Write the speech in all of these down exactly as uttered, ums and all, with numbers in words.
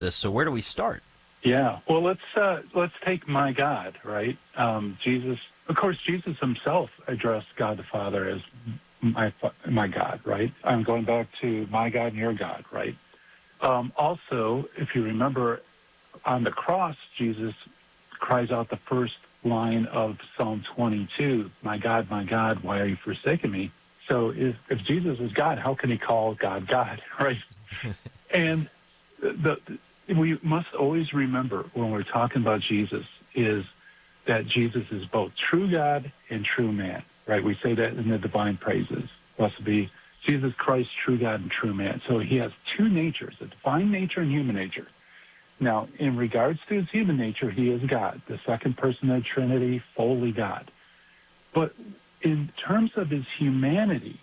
this. So where do we start? Yeah, well, let's uh, let's take my God, right? Um, Jesus, of course, Jesus himself addressed God the Father as my my God, right? I'm going back to my God and your God, right? Um, also, if you remember, on the cross, Jesus cries out the first line of Psalm twenty-two, "My God, my God, why are you forsaking me?" So if, if Jesus is God, how can he call God God, right? And the, the we must always remember when we're talking about Jesus is that Jesus is both true God and true man, right? We say that in the divine praises. Blessed be Jesus Christ, true God and true man. So he has two natures, a divine nature and human nature. Now, in regards to his human nature, he is God, the second person of the Trinity, fully God. But in terms of his humanity,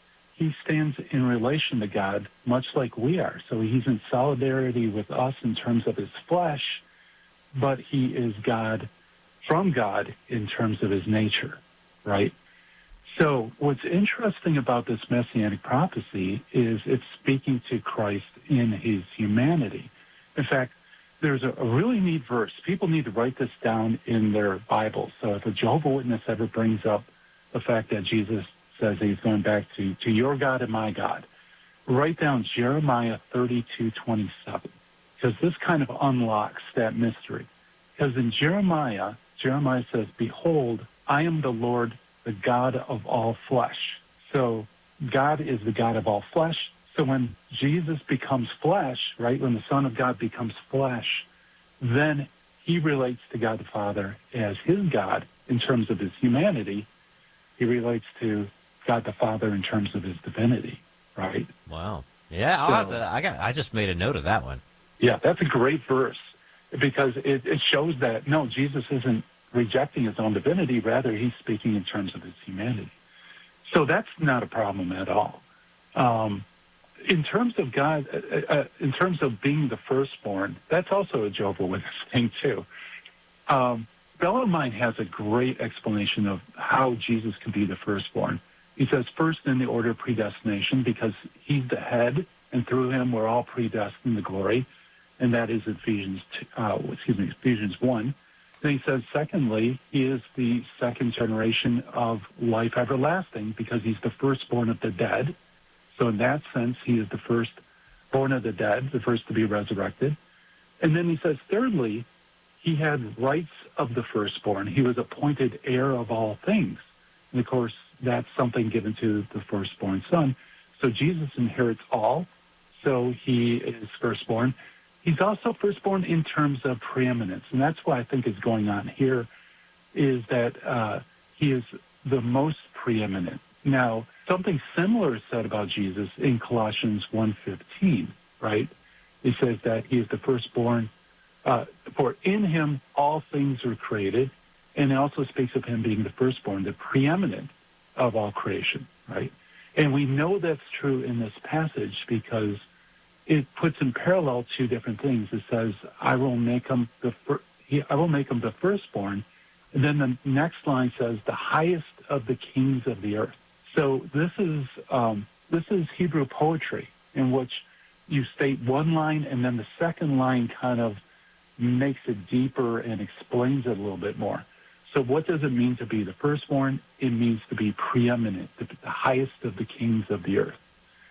he stands in relation to God much like we are. So he's in solidarity with us in terms of his flesh, but he is God from God in terms of his nature, right? So what's interesting about this messianic prophecy is it's speaking to Christ in his humanity. In fact, there's a, a really neat verse. People need to write this down in their Bibles. So if a Jehovah's Witness ever brings up the fact that Jesus says he's going back to, to your God and my God, write down Jeremiah thirty-two twenty-seven, because this kind of unlocks that mystery. Because in Jeremiah, Jeremiah says, "Behold, I am the Lord, the God of all flesh." So God is the God of all flesh. So when Jesus becomes flesh, right, when the Son of God becomes flesh, then he relates to God the Father as his God in terms of his humanity. He relates to God the Father in terms of his divinity, right? Wow. Yeah, I'll so, have to, I got. I just made a note of that one. Yeah, that's a great verse because it, it shows that, no, Jesus isn't rejecting his own divinity. Rather, he's speaking in terms of his humanity. So that's not a problem at all. Um, in terms of God, uh, uh, in terms of being the firstborn, that's also a Jehovah's Witness thing, too. Um, Bellarmine has a great explanation of how Jesus can be the firstborn. He says, first in the order of predestination, because he's the head, and through him we're all predestined to glory, and that is Ephesians, uh, excuse me, Ephesians one. Then he says, secondly, he is the second generation of life everlasting, because he's the firstborn of the dead. So in that sense, he is the firstborn of the dead, the first to be resurrected. And then he says, thirdly, he had rights of the firstborn. He was appointed heir of all things. And of course, that's something given to the firstborn son. So Jesus inherits all. So he is firstborn. He's also firstborn in terms of preeminence. And that's what I think is going on here, is that uh, he is the most preeminent. Now, something similar is said about Jesus in Colossians one fifteen, right? He says that he is the firstborn, uh, for in him all things are created, and it also speaks of him being the firstborn, the preeminent of all creation, right? And we know that's true in this passage because it puts in parallel two different things. It says, "I will make him the fir- he, I will make him the firstborn," and then the next line says, "the highest of the kings of the earth." So this is um, this is Hebrew poetry in which you state one line and then the second line kind of makes it deeper and explains it a little bit more. So what does it mean to be the firstborn? It means to be preeminent, the, the highest of the kings of the earth.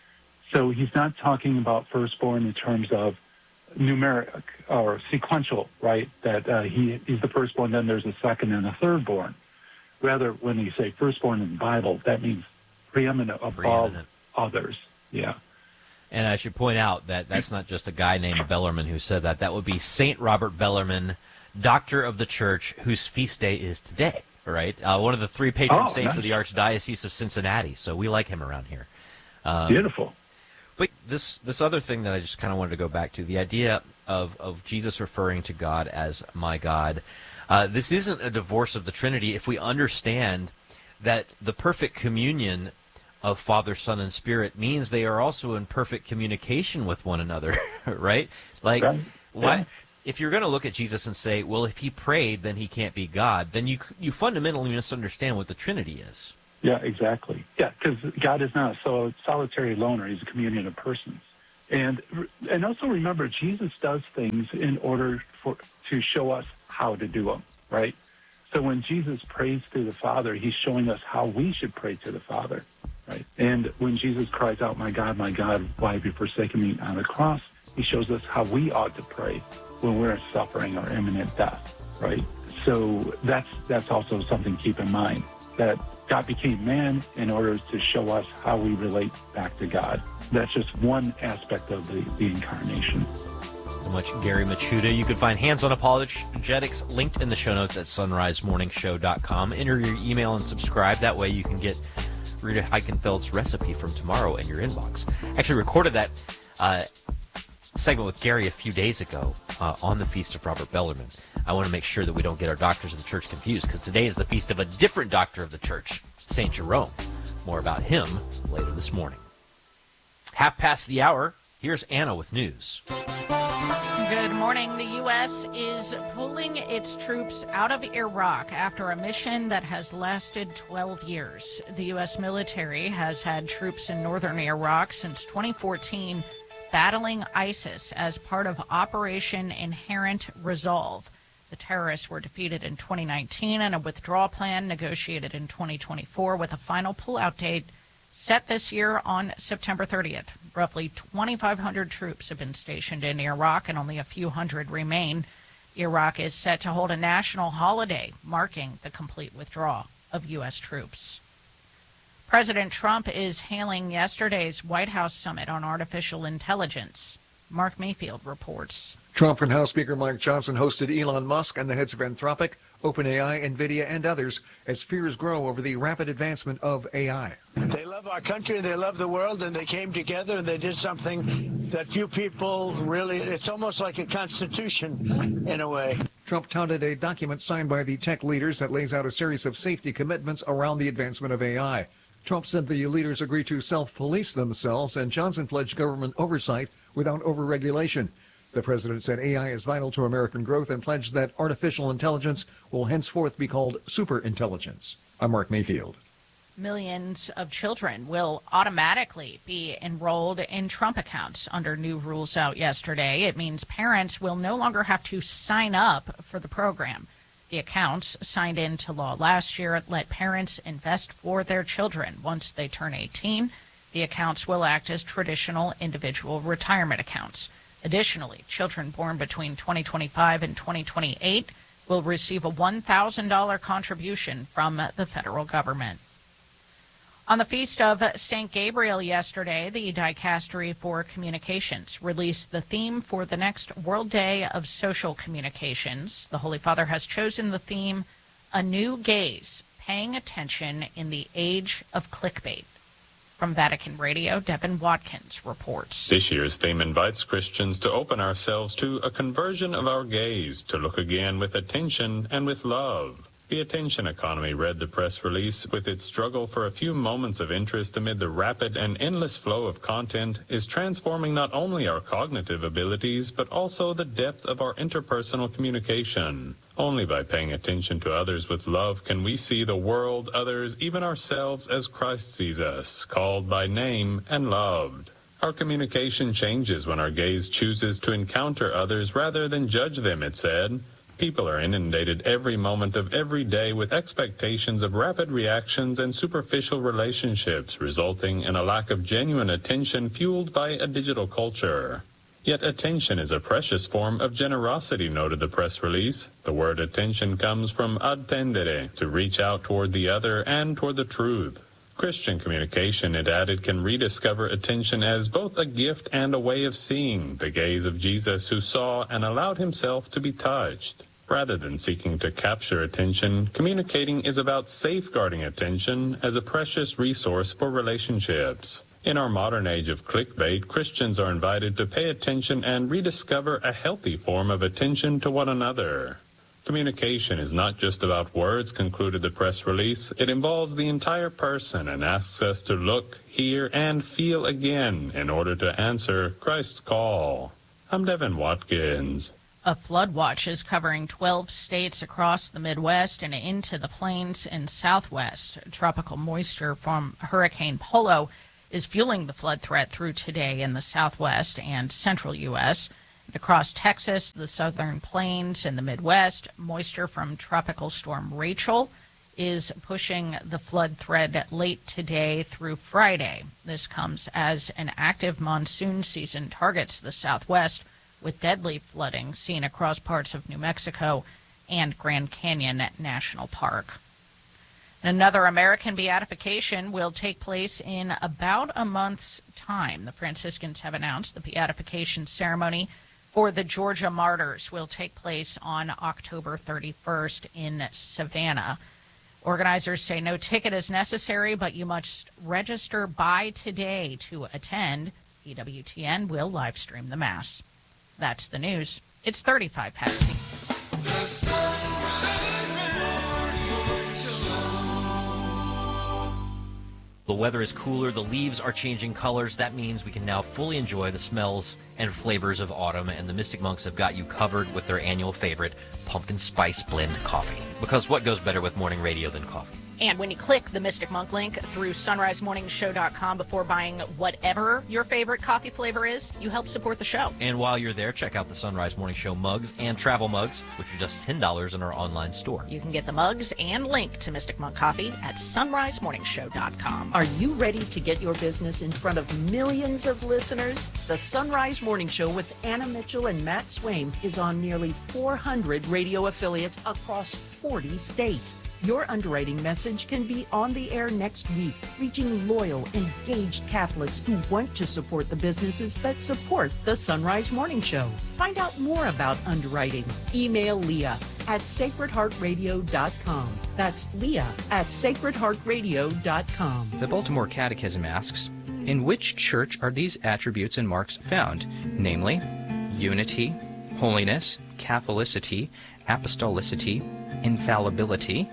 So he's not talking about firstborn in terms of numeric or sequential, right? That uh, he, he's the firstborn, then there's a second and a thirdborn. Rather, when you say firstborn in the Bible, that means preeminent above preeminent. others. Yeah. And I should point out that that's not just a guy named Bellarmine who said that. That would be Saint Robert Bellarmine, Doctor of the Church, whose feast day is today, right? Uh, one of the three patron oh, saints nice. of the Archdiocese of Cincinnati. So we like him around here. Um, Beautiful. But this this other thing that I just kind of wanted to go back to, the idea of, of Jesus referring to God as my God, uh, this isn't a divorce of the Trinity if we understand that the perfect communion of Father, Son, and Spirit means they are also in perfect communication with one another, right? Like, right. why? Yeah. If you're going to look at Jesus and say, well, if he prayed, then he can't be God, then you you fundamentally misunderstand what the Trinity is. Yeah, exactly. Yeah, because God is not a solitary loner. He's a communion of persons. And and also remember, Jesus does things in order for to show us how to do them, right? So when Jesus prays to the Father, he's showing us how we should pray to the Father, right? And when Jesus cries out, "My God, my God, why have you forsaken me?" on the cross, he shows us how we ought to pray when we're suffering or imminent death, right? So that's that's also something to keep in mind, that God became man in order to show us how we relate back to God. That's just one aspect of the, the incarnation. So much Gary Michuta. You can find Hands on Apologetics linked in the show notes at sunrise morning show dot com. Enter your email and subscribe. That way you can get Rita Heikenfeld's recipe from tomorrow in your inbox. Actually recorded that uh, segment with Gary a few days ago uh, on the Feast of Robert Bellarmine. I want to make sure that we don't get our doctors of the church confused, because today is the feast of a different doctor of the church, Saint Jerome. More about him later this morning. Half past the hour, here's Anna with news. Good morning. The U S is pulling its troops out of Iraq after a mission that has lasted twelve years. The U S military has had troops in northern Iraq since twenty fourteen, battling ISIS as part of Operation Inherent Resolve. The terrorists were defeated in twenty nineteen, and a withdrawal plan negotiated in twenty twenty-four with a final pullout date set this year on September thirtieth. Roughly twenty-five hundred troops have been stationed in Iraq, and only a few hundred remain. Iraq is set to hold a national holiday marking the complete withdrawal of U S troops. President Trump is hailing yesterday's White House summit on artificial intelligence. Mark Mayfield reports. Trump and House Speaker Mike Johnson hosted Elon Musk and the heads of Anthropic, OpenAI, NVIDIA, and others as fears grow over the rapid advancement of A I. They love our country, they love the world, and they came together and they did something that few people really, it's almost like a constitution in a way. Trump touted a document signed by the tech leaders that lays out a series of safety commitments around the advancement of A I. Trump said the leaders agreed to self-police themselves, and Johnson pledged government oversight without overregulation. The president said A I is vital to American growth and pledged that artificial intelligence will henceforth be called superintelligence. I'm Mark Mayfield. Millions of children will automatically be enrolled in Trump accounts under new rules out yesterday. It means parents will no longer have to sign up for the program. The accounts, signed into law last year, let parents invest for their children once they turn eighteen. The accounts will act as traditional individual retirement accounts. Additionally, children born between twenty twenty-five and twenty twenty-eight will receive a one thousand dollars contribution from the federal government. On the Feast of Saint Gabriel yesterday, the Dicastery for Communications released the theme for the next World Day of Social Communications. The Holy Father has chosen the theme, A New Gaze, Paying Attention in the Age of Clickbait. From Vatican Radio, Devin Watkins reports. This year's theme invites Christians to open ourselves to a conversion of our gaze, to look again with attention and with love. The attention economy, read the press release, with its struggle for a few moments of interest amid the rapid and endless flow of content, is transforming not only our cognitive abilities, but also the depth of our interpersonal communication. Only by paying attention to others with love can we see the world, others, even ourselves as Christ sees us, called by name and loved. Our communication changes when our gaze chooses to encounter others rather than judge them, it said. People are inundated every moment of every day with expectations of rapid reactions and superficial relationships, resulting in a lack of genuine attention fueled by a digital culture. Yet attention is a precious form of generosity, noted the press release. The word attention comes from attendere, to reach out toward the other and toward the truth. Christian communication, it added, can rediscover attention as both a gift and a way of seeing, the gaze of Jesus who saw and allowed himself to be touched. Rather than seeking to capture attention, communicating is about safeguarding attention as a precious resource for relationships. In our modern age of clickbait, Christians are invited to pay attention and rediscover a healthy form of attention to one another. Communication is not just about words, concluded the press release. It involves the entire person and asks us to look, hear, and feel again in order to answer Christ's call. I'm Devin Watkins. A flood watch is covering twelve states across the Midwest and into the plains and Southwest. Tropical moisture from Hurricane Polo is fueling the flood threat through today in the southwest and central U S Across Texas, the southern plains, and the Midwest, moisture from Tropical Storm Rachel is pushing the flood threat late today through Friday. This comes as an active monsoon season targets the Southwest, with deadly flooding seen across parts of New Mexico and Grand Canyon National Park. Another American beatification will take place in about a month's time. The Franciscans have announced the beatification ceremony for the Georgia martyrs will take place on October thirty-first in Savannah. Organizers say no ticket is necessary, but you must register by today to attend. E W T N will live stream the Mass. That's the news. It's thirty-five past. The weather is cooler, the leaves are changing colors. That means we can now fully enjoy the smells and flavors of autumn, and the Mystic Monks have got you covered with their annual favorite, pumpkin spice blend coffee. Because what goes better with morning radio than coffee? And when you click the Mystic Monk link through sunrise morning show dot com before buying whatever your favorite coffee flavor is, you help support the show. And while you're there, check out the Sunrise Morning Show mugs and travel mugs, which are just ten dollars in our online store. You can get the mugs and link to Mystic Monk Coffee at sunrise morning show dot com. Are you ready to get your business in front of millions of listeners? The Sunrise Morning Show with Anna Mitchell and Matt Swaim is on nearly four hundred radio affiliates across forty states. Your underwriting message can be on the air next week, reaching loyal, engaged Catholics who want to support the businesses that support the Sunrise Morning Show. Find out more about underwriting. Email Leah at sacred heart radio dot com. That's Leah at sacred heart radio dot com. The Baltimore Catechism asks, in which church are these attributes and marks found? Namely, unity, holiness, Catholicity, apostolicity, infallibility,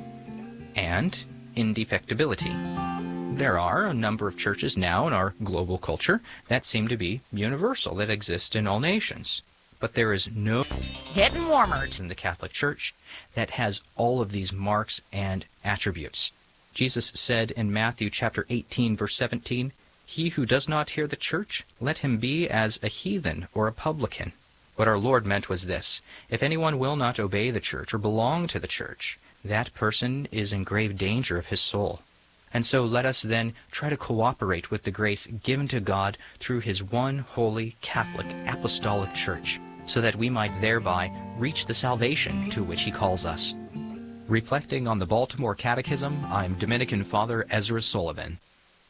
and indefectibility. There are a number of churches now in our global culture that seem to be universal, that exist in all nations. But there is no Getting warmer in the Catholic Church that has all of these marks and attributes. Jesus said in Matthew chapter eighteen, verse seventeen, "He who does not hear the church, let him be as a heathen or a publican." What our Lord meant was this: if anyone will not obey the church or belong to the church, that person is in grave danger of his soul. And so let us then try to cooperate with the grace given to God through his one holy Catholic apostolic church, so that we might thereby reach the salvation to which he calls us. Reflecting on the Baltimore Catechism, I'm Dominican Father Ezra Sullivan.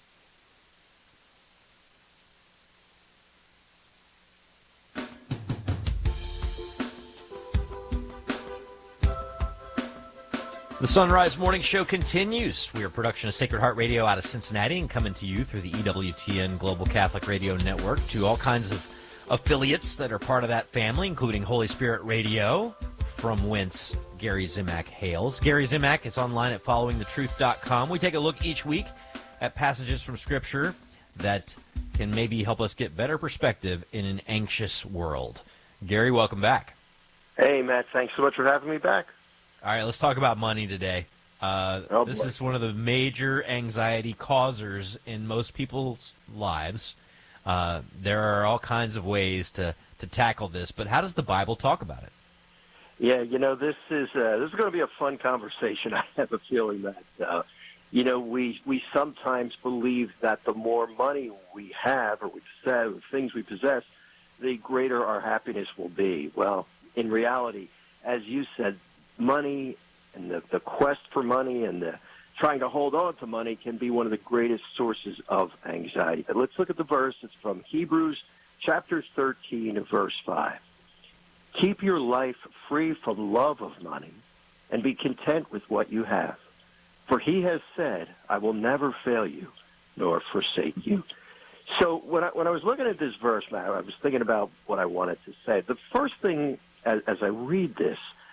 The Sunrise Morning Show continues. We are a production of Sacred Heart Radio out of Cincinnati and coming to you through the E W T N Global Catholic Radio Network to all kinds of affiliates that are part of that family, including Holy Spirit Radio, from whence Gary Zimak hails. Gary Zimak is online at following the truth dot com. We take a look each week at passages from Scripture that can maybe help us get better perspective in an anxious world. Gary, welcome back. Hey, Matt, thanks so much for having me back. All right, let's talk about money today. Uh, oh, this boy. is one of the major anxiety causers in most people's lives. Uh, there are all kinds of ways to, to tackle this, but how does the Bible talk about it? Yeah, you know, this is uh, this is going to be a fun conversation. I have a feeling that, uh, you know, we we sometimes believe that the more money we have or we possess, things we possess, the greater our happiness will be. Well, in reality, as you said, money and the, the quest for money and the trying to hold on to money can be one of the greatest sources of anxiety. But let's look at the verse. It's from Hebrews chapter thirteen, verse five. Keep your life free from love of money and be content with what you have. For he has said, I will never fail you nor forsake you. So when I, when I was looking at this verse, Matt, I was thinking about what I wanted to say. The first thing, as, as I read this,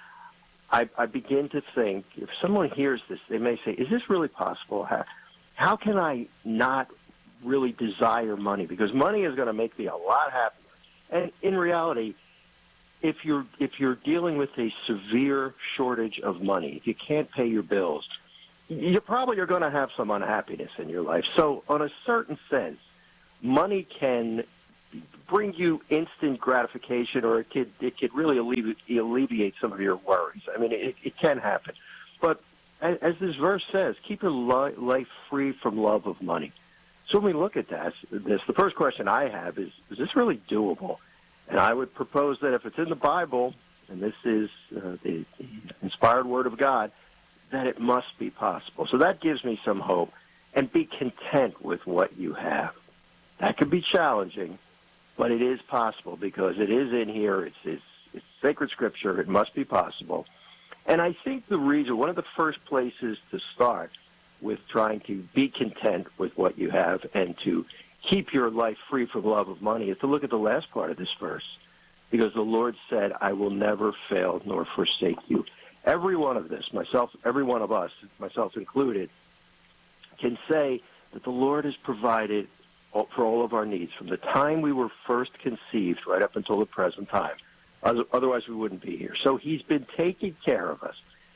I, I begin to think, if someone hears this, they may say, is this really possible? How, how can I not really desire money? Because money is going to make me a lot happier. And in reality, if you're if you're dealing with a severe shortage of money, if you can't pay your bills, you probably are going to have some unhappiness in your life. So on a certain sense, money can bring you instant gratification, or it could it could really alleviate, alleviate some of your worries. I mean, it, it can happen. But as, as this verse says, keep your li- life free from love of money. So when we look at that, this, the first question I have is, is this really doable? And I would propose that if it's in the Bible, and this is uh, the, the inspired word of God, that it must be possible. So that gives me some hope. And be content with what you have. That could be challenging, but it is possible because it is in here. It's, it's, it's sacred scripture. It must be possible. And I think the reason, one of the first places to start with trying to be content with what you have and to keep your life free from love of money is to look at the last part of this verse. Because the Lord said, I will never fail nor forsake you. Every one of this, myself, every one of us, myself included, can say that the Lord has provided for all of our needs from the time we were first conceived right up until the present time. Otherwise, we wouldn't be here. So he's been taking care of us.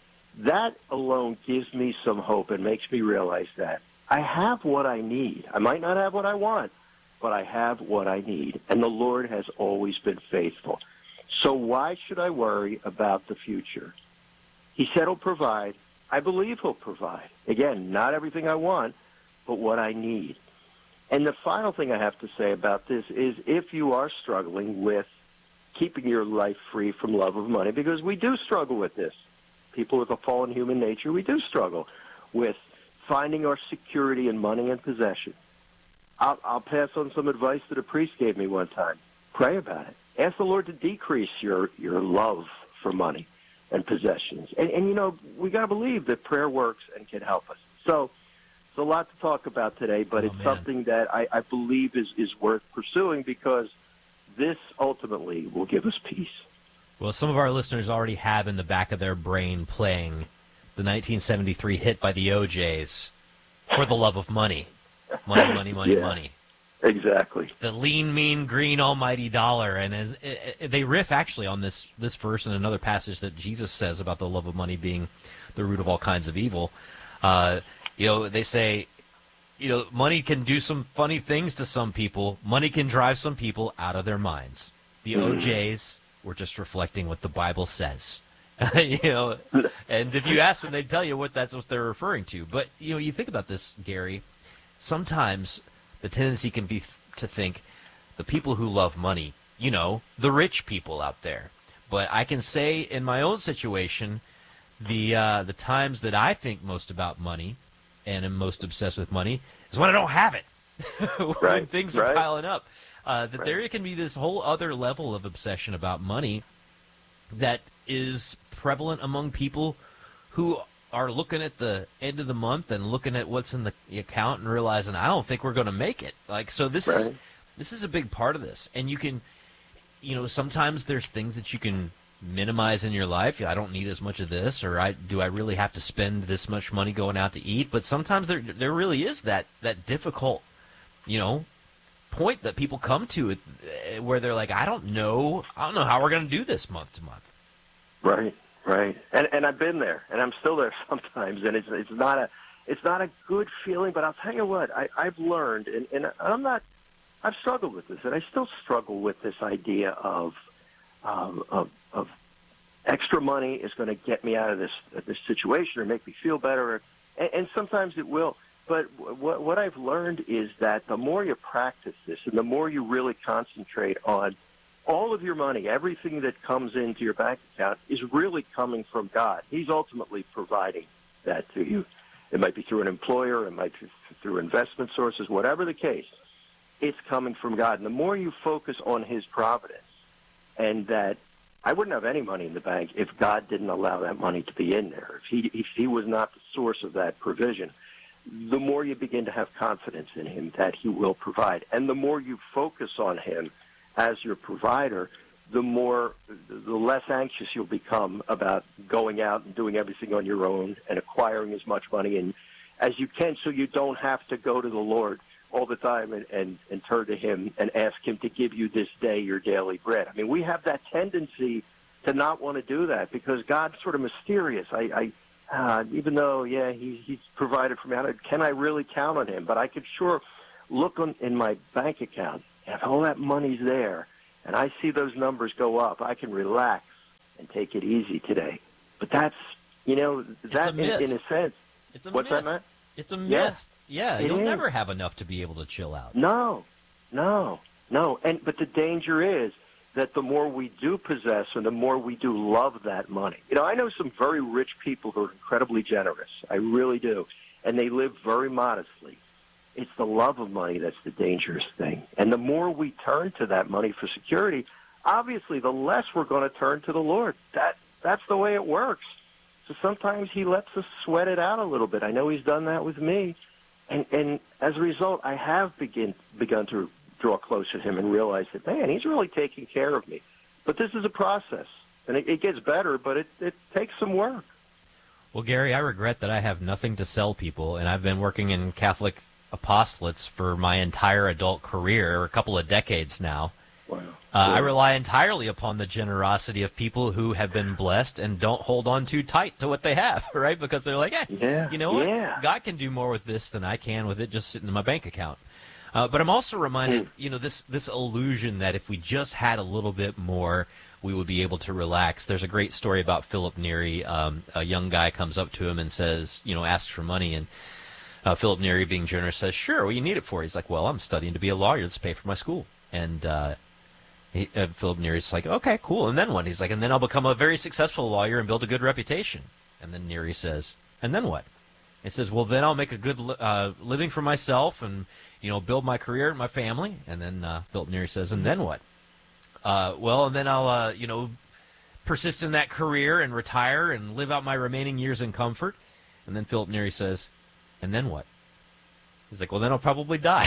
That alone gives me some hope and makes me realize that I have what I need. I might not have what I want, but I have what I need. And the Lord has always been faithful. So why should I worry about the future? He said he'll provide. I believe he'll provide. Again, not everything I want, but what I need. And the final thing I have to say about this is if you are struggling with keeping your life free from love of money, because we do struggle with this. People with a fallen human nature, we do struggle with finding our security in money and possession. I'll, I'll pass on some advice that a priest gave me one time. Pray about it. Ask the Lord to decrease your, your love for money and possessions. And, and you know, we got to believe that prayer works and can help us. So it's a lot to talk about today, but oh, it's man. something that I, I believe is, is worth pursuing because this ultimately will give us peace. Well, some of our listeners already have in the back of their brain playing the nineteen seventy-three hit by the O Js, For the Love of Money. Money, money, money, yeah, money. Exactly. The lean, mean, green, almighty dollar. And as, it, it, they riff actually on this, this verse and another passage that Jesus says about the love of money being the root of all kinds of evil. Uh, you know, they say, you know, money can do some funny things to some people. Money can drive some people out of their minds. The mm. O Js were just reflecting what the Bible says. you know, and if you ask them, they tell you what that's what they're referring to. But, you know, you think about this, Gary, sometimes the tendency can be to think the people who love money, you know, the rich people out there. But I can say in my own situation, the uh, the times that I think most about money and am most obsessed with money is when I don't have it, when right, things are right. piling up. Uh, that right. there can be this whole other level of obsession about money that is prevalent among people who are looking at the end of the month and looking at what's in the account and realizing, I don't think we're going to make it. Like, so this right. is this is a big part of this. And you can, you know, sometimes there's things that you can minimize in your life. I don't need as much of this, or I do I really have to spend this much money going out to eat? But sometimes there there really is that that difficult, you know, point that people come to where they're like, I don't know, I don't know how we're going to do this month to month. Right, right, and and I've been there, and I'm still there sometimes, and it's it's not a it's not a good feeling. But I'll tell you what, I, I've learned, and, and I'm not, I've struggled with this, and I still struggle with this idea of um, of, of extra money is going to get me out of this this situation or make me feel better, and, and sometimes it will. But what, what I've learned is that the more you practice this and the more you really concentrate on all of your money, everything that comes into your bank account is really coming from God. He's ultimately providing that to you. It might be through an employer, it might be through investment sources, whatever the case, it's coming from God. And the more you focus on his providence, and that I wouldn't have any money in the bank if God didn't allow that money to be in there, if he, if he was not the source of that provision, the more you begin to have confidence in him that he will provide. And the more you focus on him as your provider, the more, the less anxious you'll become about going out and doing everything on your own and acquiring as much money and as you can, so you don't have to go to the Lord all the time and, and, and turn to him and ask him to give you this day your daily bread. I mean, we have that tendency to not want to do that because God's sort of mysterious. I, I uh, even though, yeah, he, he's provided for me, can I really count on him? But I could sure look on, in my bank account, and if all that money's there, and I see those numbers go up, I can relax and take it easy today. But that's, you know, that in, in a sense. It's a what's myth. that, Matt? It's a myth. Yeah, yeah you'll is. never have enough to be able to chill out. No, no, no. And but the danger is that the more we do possess and the more we do love that money. You know, I know some very rich people who are incredibly generous. I really do. And they live very modestly. It's the love of money that's the dangerous thing. And the more we turn to that money for security, obviously the less we're going to turn to the Lord. That That's the way it works. So sometimes he lets us sweat it out a little bit. I know he's done that with me. And, and as a result, I have begin, begun to draw closer to him and realize that, man, he's really taking care of me. But this is a process, and it, it gets better, but it, it takes some work. Well, Gary, I regret that I have nothing to sell people, and I've been working in Catholic apostolates for my entire adult career, a couple of decades now. Wow. Uh, I rely entirely upon the generosity of people who have been blessed and don't hold on too tight to what they have, right? Because they're like, eh, yeah, you know what? Yeah. God can do more with this than I can with it just sitting in my bank account. Uh, but I'm also reminded, mm. you know, this this illusion that if we just had a little bit more, we would be able to relax. There's a great story about Philip Neri. Um, a young guy comes up to him and says, you know, asks for money, and uh, Philip Neri, being generous, says, sure, what do you need it for? He's like, well, I'm studying to be a lawyer. Let's pay for my school. And uh, he, uh, Philip Neri's like, okay, cool. And then what? He's like, and then I'll become a very successful lawyer and build a good reputation. And then Neri says, and then what? He says, well, then I'll make a good li- uh, living for myself and, you know, build my career and my family. And then uh, Philip Neri says, and then what? Uh, well, and then I'll, uh, you know, persist in that career and retire and live out my remaining years in comfort. And then Philip Neri says, and then what? He's like, well, then I'll probably die.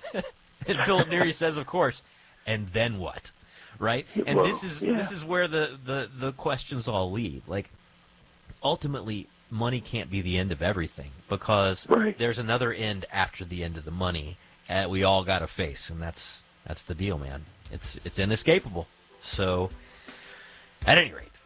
And Philip Neri says, of course, and then what? Right? And well, this is yeah. this is where the, the, the questions all lead. Like, ultimately, money can't be the end of everything, because right. there's another end after the end of the money that we all got to face, and that's that's the deal, man. It's it's inescapable. So, at any rate,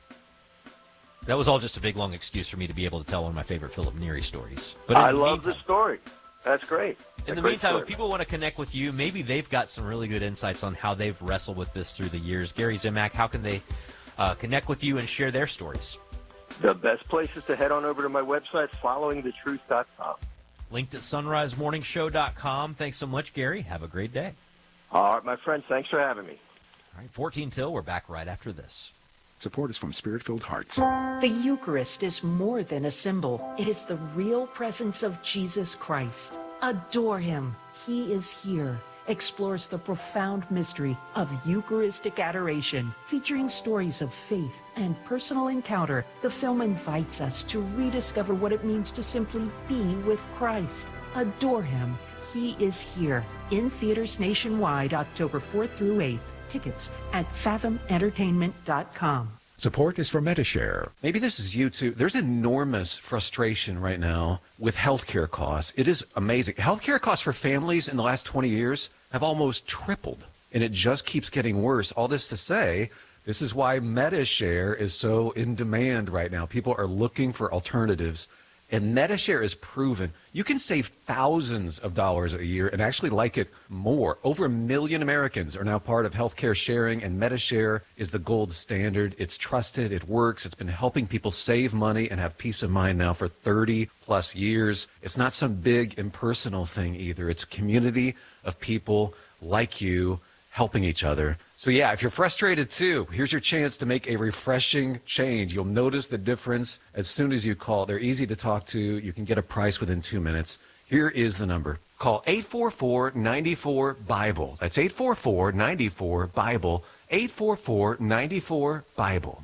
that was all just a big, long excuse for me to be able to tell one of my favorite Philip Neri stories. But I the love meantime, the story. That's great. In a the great meantime, story. if people want to connect with you, maybe they've got some really good insights on how they've wrestled with this through the years. Gary Zimak, how can they uh, connect with you and share their stories? The best place is to head on over to my website, following the truth dot com. Linked at sunrise morning show dot com. Thanks so much, Gary. Have a great day. All right, my friend. Thanks for having me. All right, fourteen till. We're back right after this. Support is from Spirit-Filled Hearts. The Eucharist is more than a symbol. It is the real presence of Jesus Christ. Adore him. He is here. Explores the profound mystery of Eucharistic adoration, featuring stories of faith and personal encounter. The film invites us to rediscover what it means to simply be with Christ. Adore him. He is here. In theaters nationwide, October fourth through eighth. Tickets at fathom entertainment dot com. Support is from Metashare. Maybe this is you too. There's enormous frustration right now with healthcare costs. It is amazing. Healthcare costs for families in the last twenty years have almost tripled, and it just keeps getting worse. All this to say, this is why Metashare is so in demand right now. People are looking for alternatives, and Metashare is proven. You can save thousands of dollars a year and actually like it more. Over a million Americans are now part of healthcare sharing, and Metashare is the gold standard. It's trusted. It works. It's been helping people save money and have peace of mind now for thirty plus years. It's not some big impersonal thing either. It's a community of people like you helping each other. So yeah, if you're frustrated too, here's your chance to make a refreshing change. You'll notice the difference as soon as you call. They're easy to talk to. You can get a price within two minutes. Here is the number. Call eight four four, nine four, BIBLE. That's eight four four, nine four, BIBLE. eight four four, nine four, BIBLE.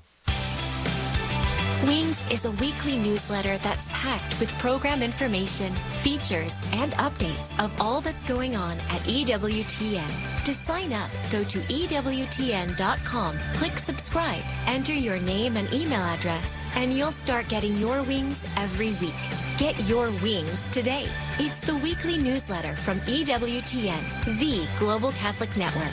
Wings is a weekly newsletter that's packed with program information, features, and updates of all that's going on at E W T N. To sign up, go to E W T N dot com, click subscribe, enter your name and email address, and you'll start getting your wings every week. Get your wings today. It's the weekly newsletter from E W T N, the Global Catholic Network.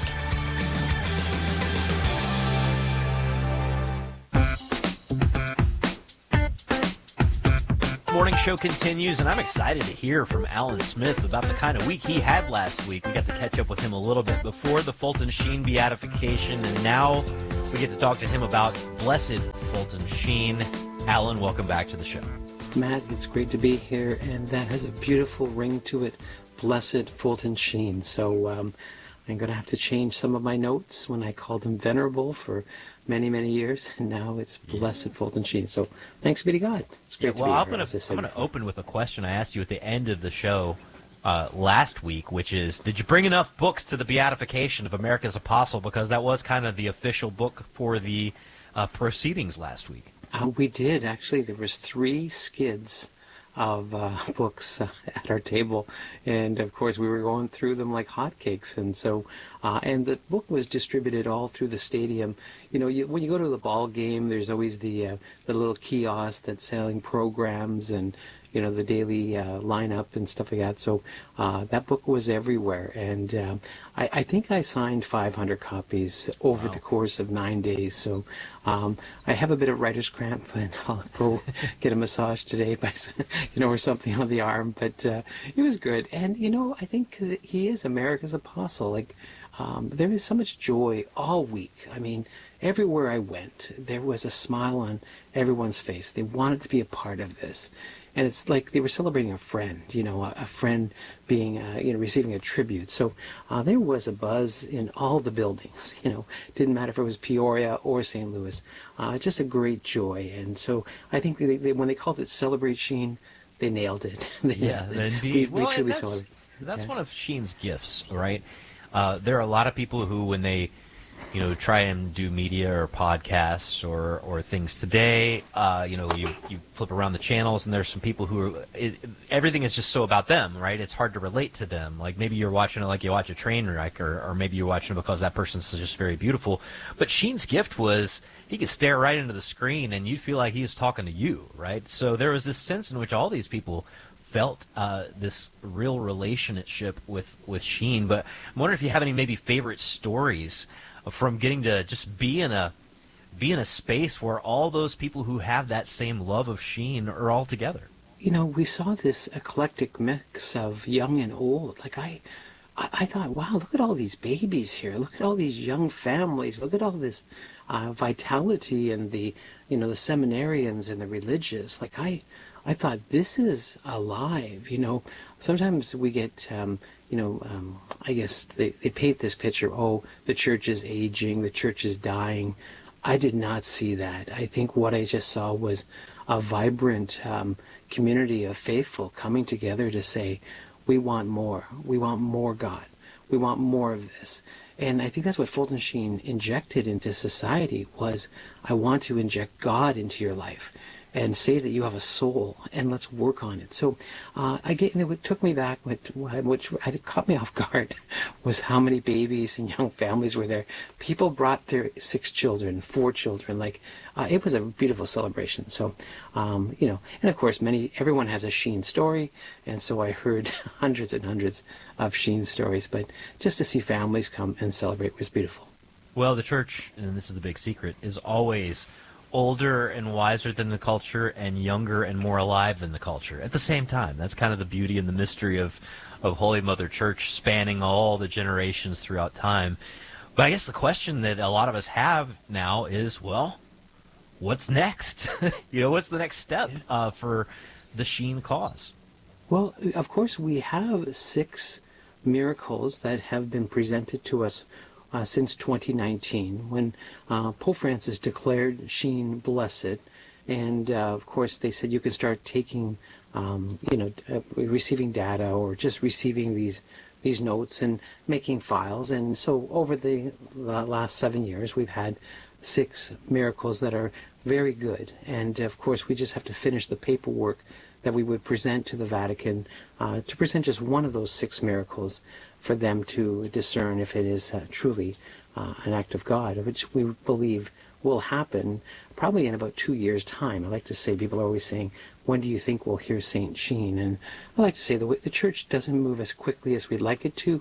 Morning Show continues, and I'm excited to hear from Alan Smith about the kind of week he had last week. We got to catch up with him a little bit before the Fulton Sheen beatification, and now we get to talk to him about Blessed Fulton Sheen. Alan, welcome back to the show. Matt, it's great to be here, and that has a beautiful ring to it, Blessed Fulton Sheen. So um, I'm going to have to change some of my notes when I called him Venerable for many, many years, and now it's Blessed Fulton Sheen. So thanks be to God. It's great yeah, well, to be I'm here. Gonna, I'm going to open with a question I asked you at the end of the show uh, last week, which is, did you bring enough books to the beatification of America's Apostle? Because that was kind of the official book for the uh, proceedings last week. Uh, we did, actually. There was three skids of uh, books uh, at our table, and of course we were going through them like hotcakes. And so, uh, and the book was distributed all through the stadium. You know, you, when you go to the ball game, there's always the uh, the little kiosk that's selling programs and, you know, the daily uh, lineup and stuff like that. So uh, that book was everywhere, and um, I, I think I signed five hundred copies over wow. the course of nine days. So um, I have a bit of writer's cramp, and I'll go get a massage today, by, you know, or something on the arm. But uh, it was good, and you know, I think he is America's apostle. Like um, there is so much joy all week. I mean, everywhere I went, there was a smile on everyone's face. They wanted to be a part of this. And it's like they were celebrating a friend, you know, a, a friend being, uh, you know, receiving a tribute. So uh, there was a buzz in all the buildings, you know, didn't matter if it was Peoria or Saint Louis, uh, just a great joy. And so I think they, they, when they called it Celebrate Sheen, they nailed it. they, yeah, they, indeed. We, well, we truly that's, celebrate. that's yeah. one of Sheen's gifts, right? Uh, there are a lot of people who, when they, you know, try and do media or podcasts or, or things today, uh, you know, you, you flip around the channels and there's some people who are, it, everything is just so about them, right? It's hard to relate to them. Like maybe you're watching it like you watch a train wreck, or, or maybe you're watching it because that person's just very beautiful. But Sheen's gift was he could stare right into the screen and you'd feel like he was talking to you, right? So there was this sense in which all these people felt uh, this real relationship with, with Sheen. But I'm wondering if you have any maybe favorite stories from getting to just be in a be in a space where all those people who have that same love of Sheen are all together. You know, we saw this eclectic mix of young and old. Like I, I, I thought, wow, look at all these babies here. Look at all these young families. Look at all this uh, vitality and the, you know, the seminarians and the religious. Like I, I thought this is alive. You know, sometimes we get. Um, You know, um, I guess they, they paint this picture, oh, the church is aging, the church is dying. I did not see that. I think what I just saw was a vibrant um, community of faithful coming together to say, we want more. We want more God. We want more of this. And I think that's what Fulton Sheen injected into society was, I want to inject God into your life and say that you have a soul, and let's work on it. So uh, I get, it took me back, which, which it caught me off guard, was how many babies and young families were there. People brought their six children, four children. Like uh, it was a beautiful celebration. So, um, you know, and of course, many everyone has a Sheen story, and so I heard hundreds and hundreds of Sheen stories. But just to see families come and celebrate was beautiful. Well, the church, and this is the big secret, is always older and wiser than the culture and younger and more alive than the culture at the same time. That's kind of the beauty and the mystery of, of Holy Mother Church spanning all the generations throughout time. But I guess the question that a lot of us have now is, well, what's next? you know, what's the next step uh, for the Sheen cause? Well, of course, we have six miracles that have been presented to us Uh, since twenty nineteen, when uh, Pope Francis declared Sheen blessed, and uh, of course they said you can start taking, um, you know, uh, receiving data or just receiving these these notes and making files. And so over the, the last seven years, we've had six miracles that are very good. And of course, we just have to finish the paperwork that we would present to the Vatican uh, to present just one of those six miracles, for them to discern if it is uh, truly uh, an act of God, which we believe will happen probably in about two years' time. I like to say, people are always saying, when do you think we'll hear Saint Sheen? And I like to say the, the church doesn't move as quickly as we'd like it to,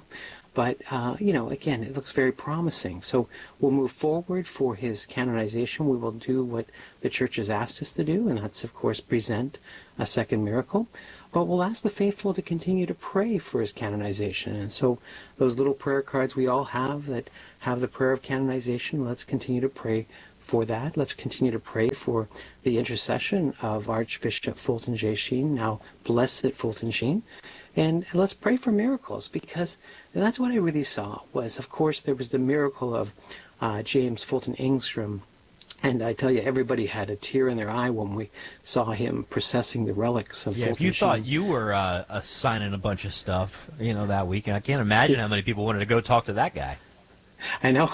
But, uh, you know, again, it looks very promising. So we'll move forward for his canonization. We will do what the Church has asked us to do, and that's, of course, present a second miracle. But we'll ask the faithful to continue to pray for his canonization. And so those little prayer cards we all have that have the prayer of canonization, let's continue to pray for that. Let's continue to pray for the intercession of Archbishop Fulton J. Sheen, now Blessed Fulton Sheen. And let's pray for miracles, because that's what I really saw was, of course, there was the miracle of uh, James Fulton Engstrom. And I tell you, everybody had a tear in their eye when we saw him processing the relics of yeah, Fulton if you Sheen. thought you were uh, uh, signing a bunch of stuff, you know, that weekend, I can't imagine how many people wanted to go talk to that guy. I know.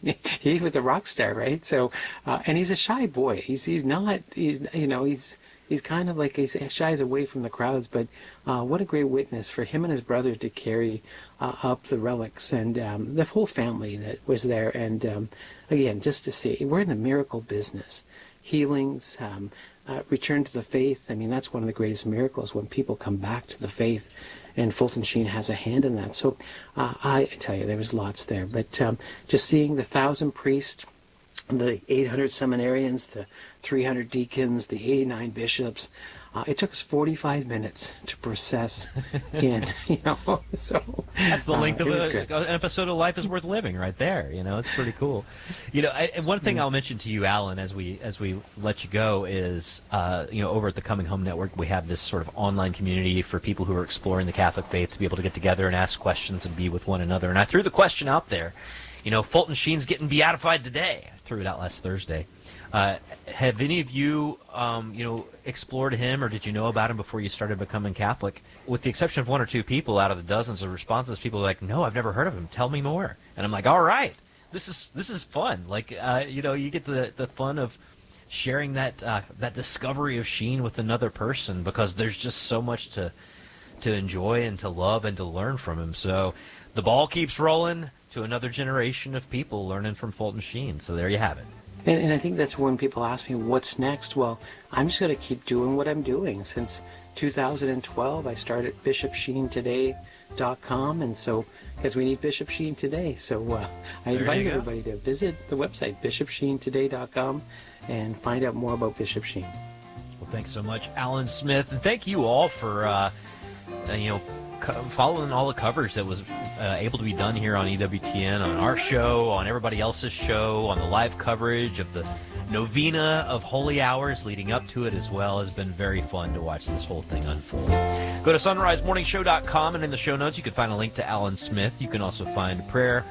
He was a rock star, right? So, uh, and he's a shy boy. He's he's not. He's you know he's he's kind of like he shies away from the crowds. But uh, what a great witness for him and his brother to carry uh, up the relics, and um, the whole family that was there. And um, again, just to see, we're in the miracle business, healings, um, uh, return to the faith. I mean, that's one of the greatest miracles, when people come back to the faith. And Fulton Sheen has a hand in that. So uh, I tell you, there was lots there. But um, just seeing the thousand priests, the eight hundred seminarians, the three hundred deacons, the eighty-nine bishops, uh, it took us forty-five minutes to process in, you know. So that's the length uh, of a, an episode of Life is Worth Living, right there. You know, it's pretty cool. You know, I, and one thing mm. I'll mention to you, Alan, as we as we let you go, is uh, you know, over at the Coming Home Network, we have this sort of online community for people who are exploring the Catholic faith to be able to get together and ask questions and be with one another. And I threw the question out there. You know, Fulton Sheen's getting beatified today. I threw it out last Thursday. Uh, have any of you, um, you know, explored him, or did you know about him before you started becoming Catholic? With the exception of one or two people out of the dozens of responses, people are like, "No, I've never heard of him. Tell me more." And I'm like, "All right, this is this is fun. Like, uh, you know, you get the the fun of sharing that uh, that discovery of Sheen with another person, because there's just so much to to enjoy and to love and to learn from him. So the ball keeps rolling to another generation of people learning from Fulton Sheen. So there you have it. And, and I think that's when people ask me, what's next? Well, I'm just going to keep doing what I'm doing. Since two thousand twelve, I started bishop sheen today dot com, and so, because we need Bishop Sheen today. So uh, I There invite you go. everybody to visit the website, bishop sheen today dot com, and find out more about Bishop Sheen. Well, thanks so much, Alan Smith, and thank you all for uh, uh, you know co- following all the coverage that was uh, able to be done here on E W T N, on our show, on everybody else's show, on the live coverage of the novena of holy hours leading up to it as well. Has been very fun to watch this whole thing unfold. Go to sunrise morning show dot com, and in the show notes you can find a link to Alan Smith. You can also find prayer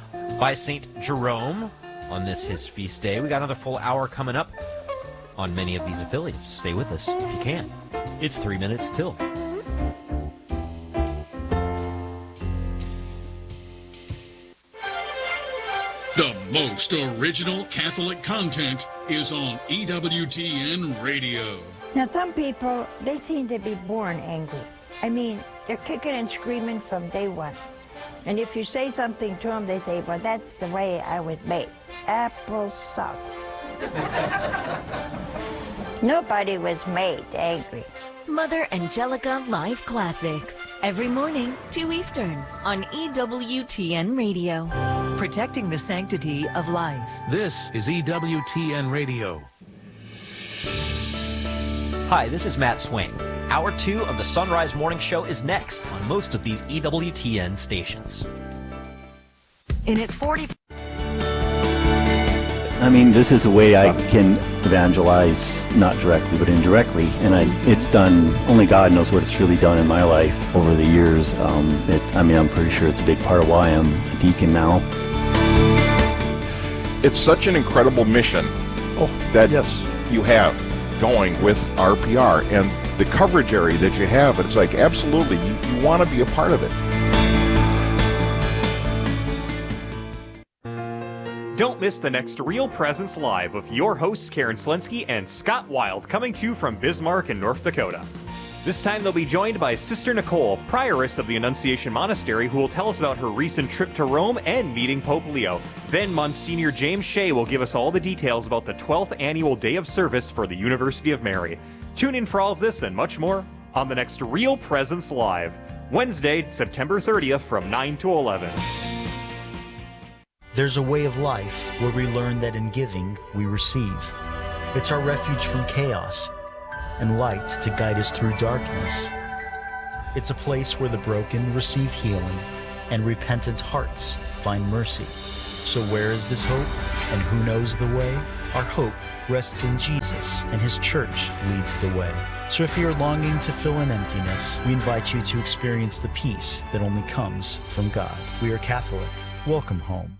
by Saint Jerome on this his feast day. We got another full hour coming up on many of these affiliates. Stay with us if you can. It's three minutes till. The most original Catholic content is on E W T N Radio. Now, some people, they seem to be born angry. I mean, they're kicking and screaming from day one. And if you say something to them, they say, well, that's the way I was made. Applesauce. Nobody was made angry. Mother Angelica Live Classics. Every morning, two Eastern, on E W T N Radio. Protecting the sanctity of life. This is E W T N Radio. Hi, this is Matt Swain. Hour two of the Sunrise Morning Show is next on most of these E W T N stations. In its forty... I mean, this is a way I can evangelize, not directly, but indirectly. And I, it's done, only God knows what it's really done in my life over the years. Um, it, I mean, I'm pretty sure it's a big part of why I'm a deacon now. It's such an incredible mission oh, that yes. you have going with R P R. And the coverage area that you have, it's like, absolutely, you, you want to be a part of it. Don't miss the next Real Presence Live with your hosts Karen Slensky and Scott Wild, coming to you from Bismarck in North Dakota. This time they'll be joined by Sister Nicole, prioress of the Annunciation Monastery, who will tell us about her recent trip to Rome and meeting Pope Leo. Then Monsignor James Shea will give us all the details about the twelfth annual Day of Service for the University of Mary. Tune in for all of this and much more on the next Real Presence Live, Wednesday, September thirtieth from nine to eleven. There's a way of life where we learn that in giving, we receive. It's our refuge from chaos and light to guide us through darkness. It's a place where the broken receive healing and repentant hearts find mercy. So where is this hope, and who knows the way? Our hope rests in Jesus, and his church leads the way. So if you're longing to fill an emptiness, we invite you to experience the peace that only comes from God. We are Catholic. Welcome home.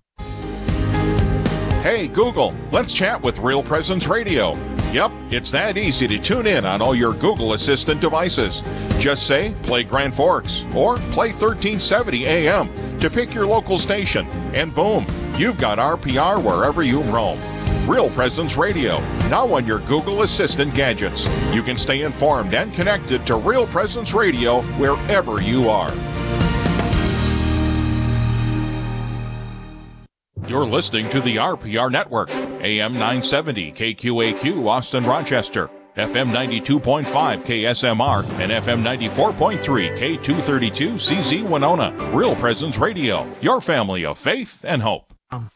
Hey, Google, let's chat with Real Presence Radio. Yep, it's that easy to tune in on all your Google Assistant devices. Just say, play Grand Forks, or play thirteen seventy A M to pick your local station, and boom, you've got R P R wherever you roam. Real Presence Radio, now on your Google Assistant gadgets. You can stay informed and connected to Real Presence Radio wherever you are. You're listening to the R P R Network, A M nine seventy K Q A Q Austin Rochester, F M ninety-two point five K S M R, and F M ninety-four point three K two thirty-two C Z Winona. Real Presence Radio, your family of faith and hope.